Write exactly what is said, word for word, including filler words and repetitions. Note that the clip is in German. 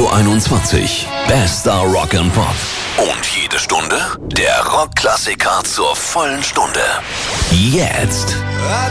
Radio einundzwanzig. Bester Rock and Pop. Und jede Stunde der Rockklassiker zur vollen Stunde. Jetzt